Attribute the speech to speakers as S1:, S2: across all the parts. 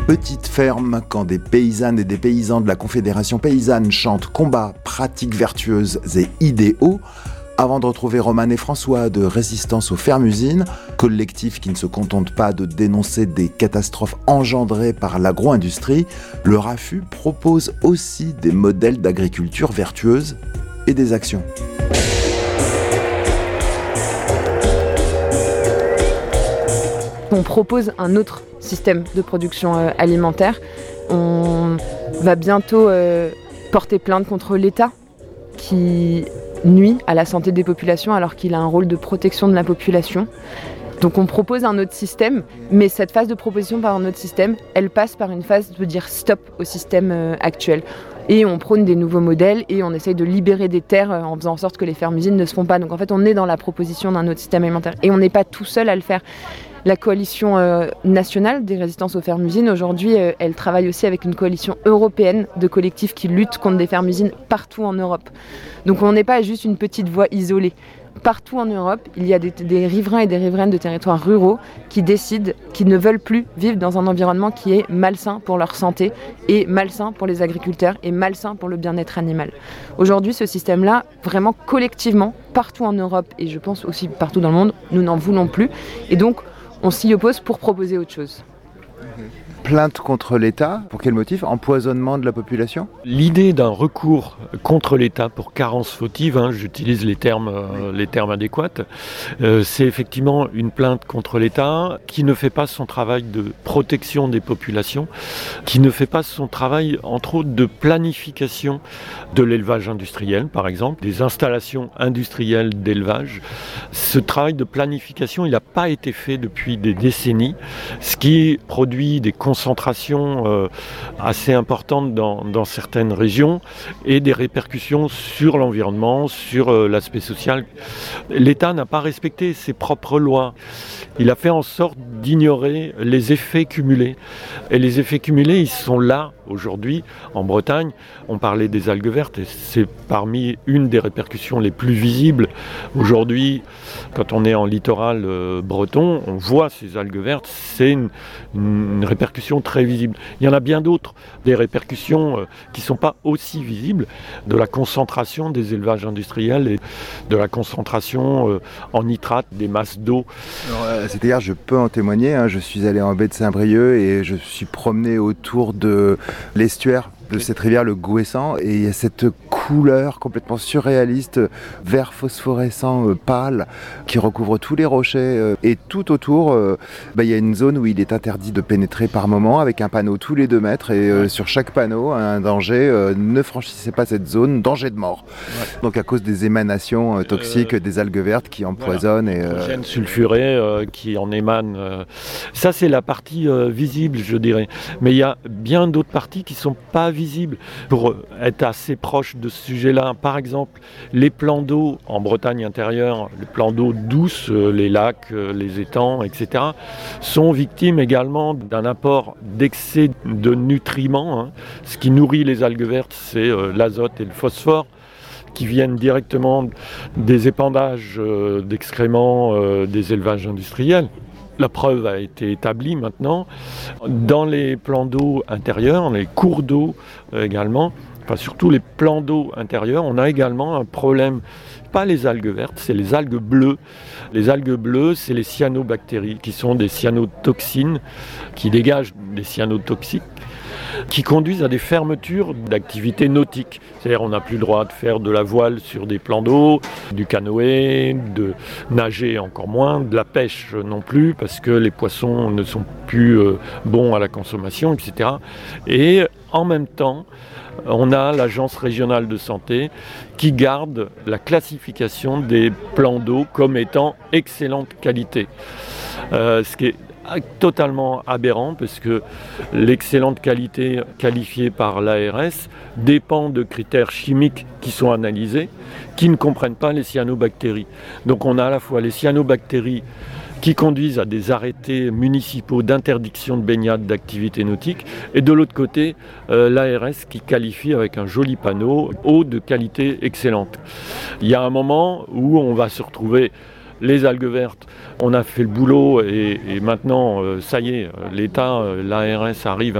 S1: Petite ferme, quand des paysannes et des paysans de la Confédération paysanne chantent combats, pratiques vertueuses et idéaux, avant de retrouver Romane et François de Résistance aux fermes-usines, collectif qui ne se contente pas de dénoncer des catastrophes engendrées par l'agro-industrie, le RAFU propose aussi des modèles d'agriculture vertueuse et des actions.
S2: On propose un autre système de production alimentaire. On va bientôt porter plainte contre l'État qui nuit à la santé des populations alors qu'il a un rôle de protection de la population. Donc on propose un autre système, mais cette phase de proposition par un autre système, elle passe par une phase de dire stop au système actuel. Et on prône des nouveaux modèles et on essaye de libérer des terres en faisant en sorte que les fermes-usines ne se font pas. Donc en fait, on est dans la proposition d'un autre système alimentaire et on n'est pas tout seul à le faire. La coalition nationale des résistances aux fermes-usines, aujourd'hui, elle travaille aussi avec une coalition européenne de collectifs qui luttent contre des fermes-usines partout en Europe. Donc on n'est pas juste une petite voix isolée. Partout en Europe, il y a des riverains et des riveraines de territoires ruraux qui décident qu'ils ne veulent plus vivre dans un environnement qui est malsain pour leur santé et malsain pour les agriculteurs et malsain pour le bien-être animal. Aujourd'hui, ce système-là, vraiment collectivement, partout en Europe et je pense aussi partout dans le monde, nous n'en voulons plus. Et donc, on s'y oppose pour proposer autre chose.
S1: Plainte contre l'État, pour quel motif ? Empoisonnement de la population ?
S3: L'idée d'un recours contre l'État pour carence fautive, j'utilise les termes adéquats, c'est effectivement une plainte contre l'État qui ne fait pas son travail de protection des populations, qui ne fait pas son travail, entre autres, de planification de l'élevage industriel, par exemple, des installations industrielles d'élevage. Ce travail de planification, il n'a pas été fait depuis des décennies, ce qui produit des conséquences assez importantes dans certaines régions et des répercussions sur l'environnement, sur l'aspect social. L'État n'a pas respecté ses propres lois. Il a fait en sorte d'ignorer les effets cumulés. Et les effets cumulés, ils sont là aujourd'hui en Bretagne. On parlait des algues vertes et c'est parmi une des répercussions les plus visibles. Aujourd'hui, quand on est en littoral breton, on voit ces algues vertes, c'est une répercussion très visible. Il y en a bien d'autres, des répercussions qui ne sont pas aussi visibles, de la concentration des élevages industriels et de la concentration en nitrate des masses d'eau.
S1: C'est-à-dire, je peux en témoigner, je suis allé en baie de Saint-Brieuc et je suis promené autour de l'estuaire de cette rivière, le Gouessant, et il y a cette couleur complètement surréaliste, vert phosphorescent pâle, qui recouvre tous les rochers. Et tout autour, il y a une zone où il est interdit de pénétrer par moment, avec un panneau tous les 2 mètres, et sur chaque panneau, un danger, ne franchissez pas cette zone, danger de mort. Ouais. Donc à cause des émanations toxiques des algues vertes qui empoisonnent.
S3: L'hydrogène sulfuré qui en émane. Ça, c'est la partie visible, je dirais. Mais il y a bien d'autres parties qui ne sont pas visibles. Pour être assez proche de ce sujet-là, par exemple, les plans d'eau en Bretagne intérieure, les plans d'eau douce, les lacs, les étangs, etc., sont victimes également d'un apport d'excès de nutriments. Ce qui nourrit les algues vertes, c'est l'azote et le phosphore, qui viennent directement des épandages d'excréments des élevages industriels. La preuve a été établie maintenant. Dans les plans d'eau intérieurs, les cours d'eau également, enfin surtout les plans d'eau intérieurs, on a également un problème. Pas les algues vertes, c'est les algues bleues. Les algues bleues, c'est les cyanobactéries, qui sont des cyanotoxines, qui dégagent des cyanotoxiques, qui conduisent à des fermetures d'activités nautiques. C'est-à-dire on n'a plus le droit de faire de la voile sur des plans d'eau, du canoë, de nager encore moins, de la pêche non plus, parce que les poissons ne sont plus bons à la consommation, etc. Et en même temps, on a l'Agence régionale de santé qui garde la classification des plans d'eau comme étant excellente qualité. Ce qui est totalement aberrant parce que l'excellente qualité qualifiée par l'ARS dépend de critères chimiques qui sont analysés, qui ne comprennent pas les cyanobactéries. Donc on a à la fois les cyanobactéries qui conduisent à des arrêtés municipaux d'interdiction de baignade d'activités nautiques, et de l'autre côté, l'ARS qui qualifie avec un joli panneau eau de qualité excellente. Il y a un moment où on va se retrouver les algues vertes, on a fait le boulot et maintenant, ça y est, l'État, l'ARS arrive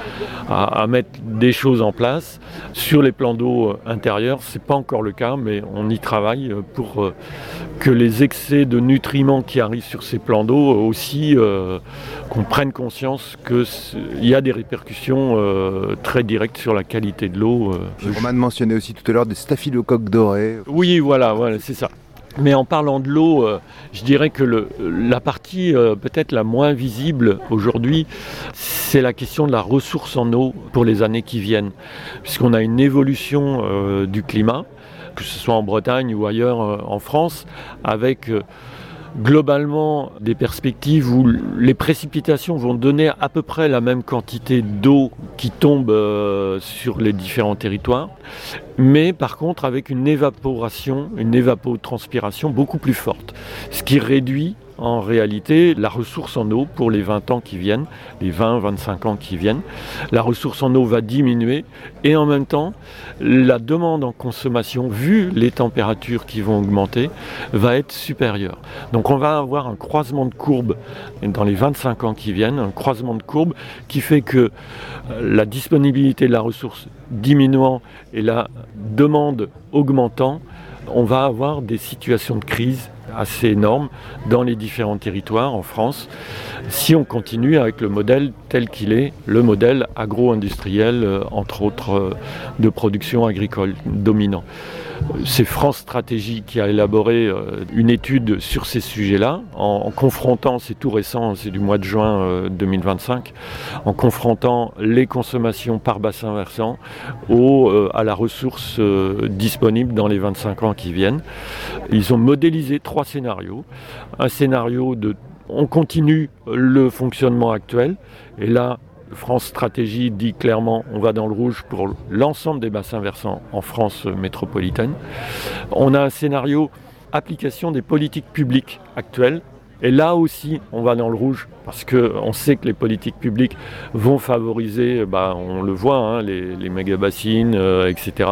S3: à mettre des choses en place. Sur les plans d'eau intérieurs, ce n'est pas encore le cas, mais on y travaille pour que les excès de nutriments qui arrivent sur ces plans d'eau aussi, qu'on prenne conscience qu'il y a des répercussions très directes sur la qualité de l'eau.
S1: Roman mentionnait aussi tout à l'heure des staphylocoques dorés.
S3: Oui, voilà, c'est ça. Mais en parlant de l'eau, je dirais que la partie peut-être la moins visible aujourd'hui, c'est la question de la ressource en eau pour les années qui viennent. Puisqu'on a une évolution du climat, que ce soit en Bretagne ou ailleurs en France, avec globalement des perspectives où les précipitations vont donner à peu près la même quantité d'eau qui tombe sur les différents territoires, mais par contre avec une évapotranspiration beaucoup plus forte, ce qui réduit en réalité la ressource en eau pour les 20 ans qui viennent, les 20-25 ans qui viennent. La ressource en eau va diminuer et en même temps, la demande en consommation, vu les températures qui vont augmenter, va être supérieure. Donc on va avoir un croisement de courbes dans les 25 ans qui viennent, un croisement de courbes qui fait que la disponibilité de la ressource diminuant et la demande augmentant, on va avoir des situations de crise assez énormes dans les différents territoires en France, si on continue avec le modèle tel qu'il est, le modèle agro-industriel, entre autres, de production agricole dominant. C'est France Stratégie qui a élaboré une étude sur ces sujets-là, en confrontant, c'est tout récent, c'est du mois de juin 2025, en confrontant les consommations par bassin versant à la ressource disponible dans les 25 ans qui viennent. Ils ont modélisé 3 scénarios. Un scénario de on continue le fonctionnement actuel, et là, France Stratégie dit clairement on va dans le rouge pour l'ensemble des bassins versants en France métropolitaine. On a un scénario application des politiques publiques actuelles. Et là aussi, on va dans le rouge parce qu'on sait que les politiques publiques vont favoriser, on le voit, les méga-bassines, etc.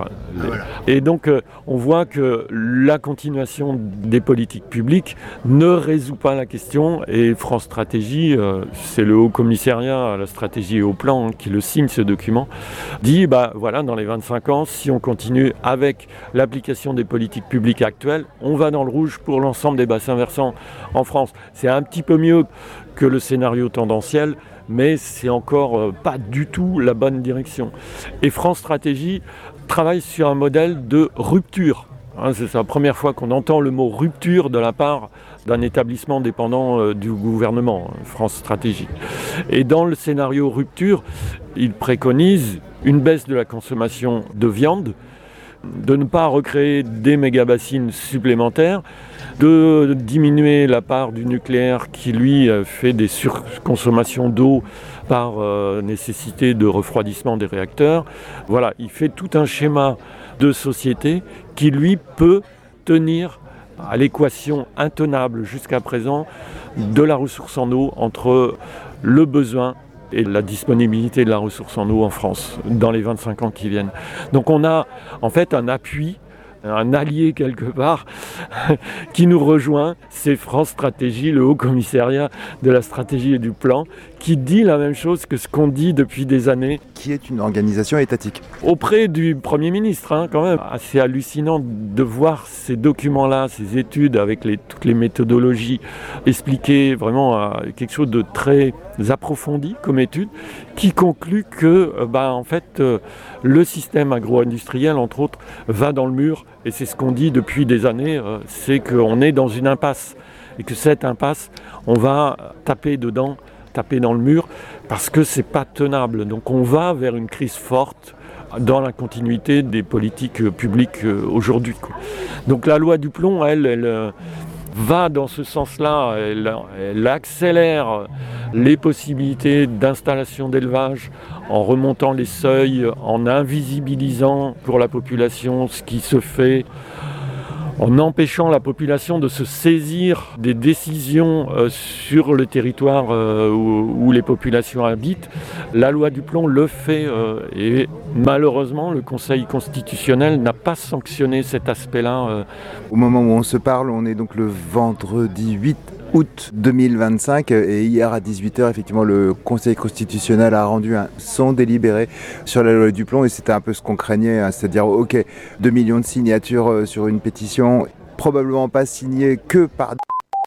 S3: Et donc, on voit que la continuation des politiques publiques ne résout pas la question. Et France Stratégie, c'est le Haut Commissariat à la stratégie et au plan qui le signe, ce document, dit, dans les 25 ans, si on continue avec l'application des politiques publiques actuelles, on va dans le rouge pour l'ensemble des bassins versants en France. C'est un petit peu mieux que le scénario tendanciel, mais c'est encore pas du tout la bonne direction. Et France Stratégie travaille sur un modèle de rupture. C'est la première fois qu'on entend le mot rupture de la part d'un établissement dépendant du gouvernement, France Stratégie. Et dans le scénario rupture, il préconise une baisse de la consommation de viande, de ne pas recréer des méga-bassines supplémentaires, de diminuer la part du nucléaire qui, lui, fait des surconsommations d'eau par nécessité de refroidissement des réacteurs. Voilà, il fait tout un schéma de société qui, lui, peut tenir à l'équation intenable jusqu'à présent de la ressource en eau entre le besoin et la disponibilité de la ressource en eau en France dans les 25 ans qui viennent. Donc on a en fait un appui, un allié quelque part qui nous rejoint, c'est France Stratégie, le Haut Commissariat de la stratégie et du plan, qui dit la même chose que ce qu'on dit depuis des années.
S1: Qui est une organisation étatique.
S3: Auprès du Premier ministre, quand même. C'est hallucinant de voir ces documents-là, ces études avec toutes les méthodologies expliquées vraiment quelque chose de très approfondi comme étude, qui conclut que le système agro-industriel, entre autres, va dans le mur. Et c'est ce qu'on dit depuis des années, c'est qu'on est dans une impasse. Et que cette impasse, on va taper dedans, taper dans le mur, parce que c'est pas tenable. Donc on va vers une crise forte dans la continuité des politiques publiques aujourd'hui. Donc la loi du plomb, elle va dans ce sens-là, elle accélère les possibilités d'installation d'élevage en remontant les seuils, en invisibilisant pour la population ce qui se fait. en empêchant la population de se saisir des décisions sur le territoire où les populations habitent. La loi du plomb le fait et malheureusement le Conseil constitutionnel n'a pas sanctionné cet aspect-là.
S1: Au moment où on se parle, on est donc le vendredi 8 août 2025 et hier à 18h, effectivement, le Conseil constitutionnel a rendu son délibéré sur la loi du plomb et c'était un peu ce qu'on craignait, hein, c'est-à-dire 2 millions de signatures sur une pétition, probablement pas signée que par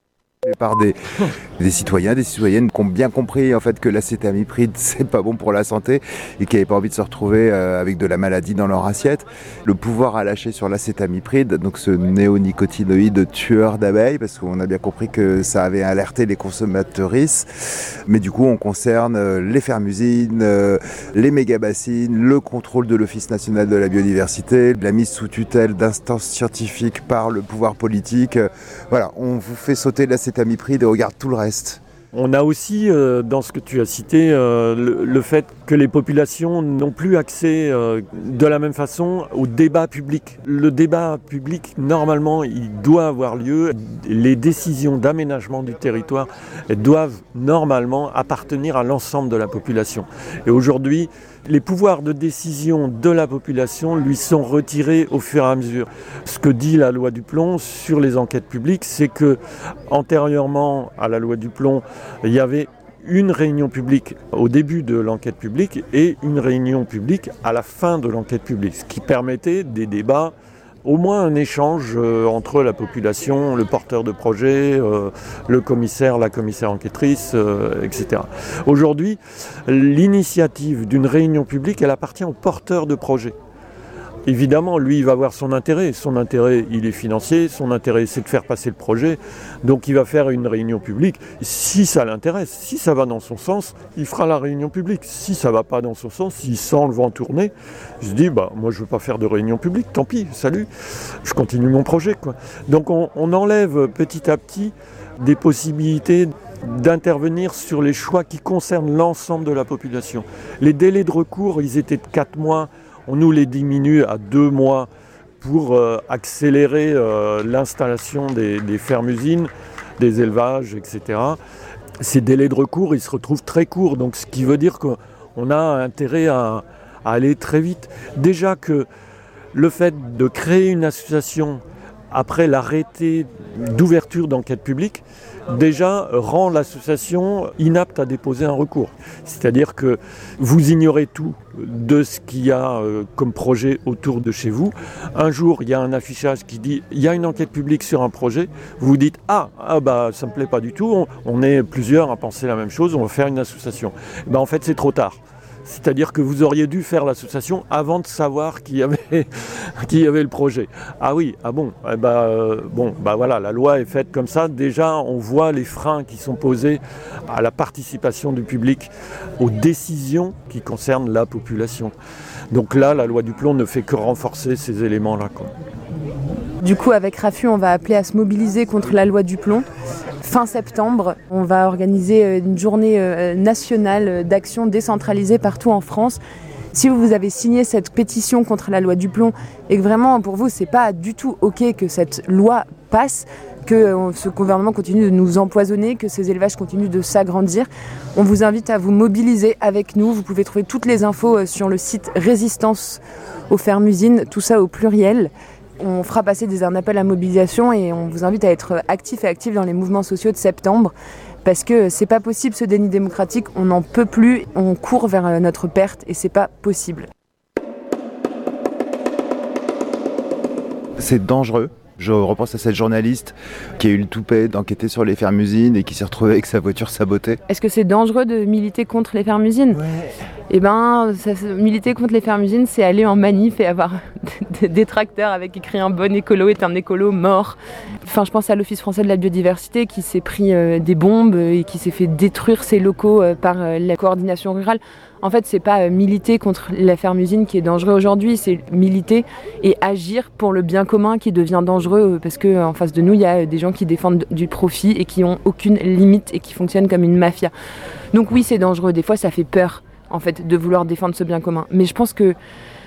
S1: des citoyens, des citoyennes qui ont bien compris en fait que l'acétamipride c'est pas bon pour la santé et qui n'avaient pas envie de se retrouver avec de la maladie dans leur assiette. Le pouvoir a lâché sur l'acétamipride, donc ce néonicotinoïde tueur d'abeilles, parce qu'on a bien compris que ça avait alerté les consommatrices. Mais du coup on concerne les fermes-usines, les méga-bassines, le contrôle de l'Office national de la biodiversité, la mise sous tutelle d'instances scientifiques par le pouvoir politique. Voilà, on vous fait sauter l'acétamipride et regarde tout le reste.
S3: On a aussi, dans ce que tu as cité, le fait que les populations n'ont plus accès de la même façon au débat public. Le débat public, normalement, il doit avoir lieu. Les décisions d'aménagement du territoire doivent normalement appartenir à l'ensemble de la population. Et aujourd'hui, les pouvoirs de décision de la population lui sont retirés au fur et à mesure. Ce que dit la loi du plomb sur les enquêtes publiques, c'est que antérieurement à la loi du plomb, il y avait une réunion publique au début de l'enquête publique et une réunion publique à la fin de l'enquête publique, ce qui permettait des débats, au moins un échange entre la population, le porteur de projet, le commissaire, la commissaire enquêtrice, etc. Aujourd'hui, l'initiative d'une réunion publique, elle appartient au porteur de projet. Évidemment, lui, il va avoir son intérêt. Son intérêt, il est financier. Son intérêt, c'est de faire passer le projet. Donc, il va faire une réunion publique. Si ça l'intéresse, si ça va dans son sens, il fera la réunion publique. Si ça ne va pas dans son sens, s'il sent le vent tourner, il se dit, moi, je ne veux pas faire de réunion publique. Tant pis, salut. Je continue mon projet, quoi. Donc, on enlève petit à petit des possibilités d'intervenir sur les choix qui concernent l'ensemble de la population. Les délais de recours, ils étaient de 4 mois. On nous les diminue à 2 mois pour accélérer l'installation des fermes-usines, des élevages, etc. Ces délais de recours, ils se retrouvent très courts, donc ce qui veut dire qu'on a intérêt à aller très vite. Déjà que le fait de créer une association après l'arrêté d'ouverture d'enquête publique, déjà rend l'association inapte à déposer un recours. C'est-à-dire que vous ignorez tout de ce qu'il y a comme projet autour de chez vous. Un jour, il y a un affichage qui dit « il y a une enquête publique sur un projet ». Vous vous dites « ça ne me plaît pas du tout, on est plusieurs à penser la même chose, on va faire une association ». En fait, c'est trop tard. C'est-à-dire que vous auriez dû faire l'association avant de savoir qui y avait le projet. Ah oui, voilà, la loi est faite comme ça. Déjà, on voit les freins qui sont posés à la participation du public aux décisions qui concernent la population. Donc là, la loi du plomb ne fait que renforcer ces éléments-là, quoi.
S2: Du coup, avec Rafu, on va appeler à se mobiliser contre la loi du plomb. Fin septembre, on va organiser une journée nationale d'action décentralisée partout en France. Si vous avez signé cette pétition contre la loi du plomb et que vraiment pour vous c'est pas du tout ok que cette loi passe, que ce gouvernement continue de nous empoisonner, que ces élevages continuent de s'agrandir, on vous invite à vous mobiliser avec nous. Vous pouvez trouver toutes les infos sur le site Résistance aux fermes-usines, tout ça au pluriel. On fera passer un appel à mobilisation et on vous invite à être actifs et actifs dans les mouvements sociaux de septembre parce que c'est pas possible ce déni démocratique, on n'en peut plus, on court vers notre perte et c'est pas possible.
S1: C'est dangereux. Je repense à cette journaliste qui a eu le toupet d'enquêter sur les fermes-usines et qui s'est retrouvée avec sa voiture sabotée.
S2: Est-ce que c'est dangereux de militer contre les fermes-usines ? Ouais. Militer contre les fermes-usines, c'est aller en manif et avoir des tracteurs avec écrit « Un bon écolo est un écolo mort ». Enfin, je pense à l'Office français de la biodiversité qui s'est pris des bombes et qui s'est fait détruire ses locaux par la coordination rurale. En fait, c'est pas militer contre la ferme-usine qui est dangereux aujourd'hui, c'est militer et agir pour le bien commun qui devient dangereux parce qu'en face de nous, il y a des gens qui défendent du profit et qui n'ont aucune limite et qui fonctionnent comme une mafia. Donc oui, c'est dangereux. Des fois, ça fait peur, en fait, de vouloir défendre ce bien commun. Mais je pense que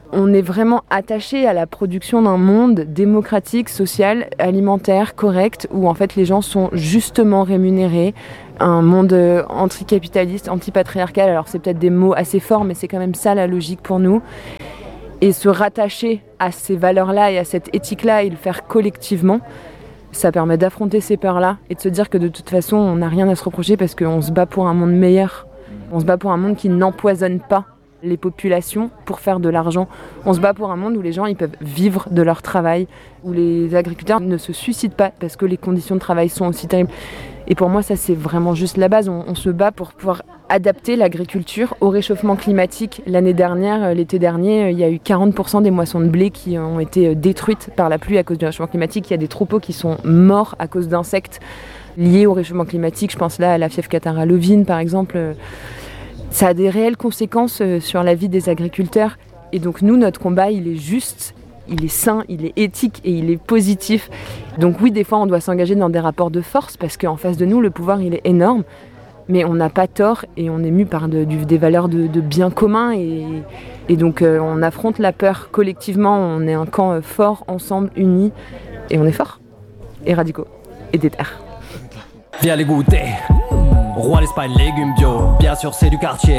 S2: On est vraiment attaché à la production d'un monde démocratique, social, alimentaire, correct, où en fait les gens sont justement rémunérés. Un monde anticapitaliste, antipatriarcal, alors c'est peut-être des mots assez forts, mais c'est quand même ça la logique pour nous. Et se rattacher à ces valeurs-là et à cette éthique-là et le faire collectivement, ça permet d'affronter ces peurs-là et de se dire que de toute façon, on n'a rien à se reprocher parce qu'on se bat pour un monde meilleur. On se bat pour un monde qui n'empoisonne pas les populations pour faire de l'argent. On se bat pour un monde où les gens ils peuvent vivre de leur travail, où les agriculteurs ne se suicident pas parce que les conditions de travail sont aussi terribles. Et pour moi, ça, c'est vraiment juste la base. On se bat pour pouvoir adapter l'agriculture au réchauffement climatique. L'année dernière, l'été dernier, il y a eu 40% des moissons de blé qui ont été détruites par la pluie à cause du réchauffement climatique. Il y a des troupeaux qui sont morts à cause d'insectes liés au réchauffement climatique. Je pense là à la fièvre catarrhale ovine, par exemple. Ça a des réelles conséquences sur la vie des agriculteurs. Et donc nous, notre combat, il est juste, il est sain, il est éthique et il est positif. Donc oui, des fois, on doit s'engager dans des rapports de force parce qu'en face de nous, le pouvoir, il est énorme. Mais on n'a pas tort et on est mu par des valeurs de bien commun. Et donc on affronte la peur collectivement. On est un camp fort, ensemble, unis. Et on est forts et radicaux et déter.
S4: Viens les goûter. Roi l'Espagne, légumes bio. Bien sûr, c'est du quartier.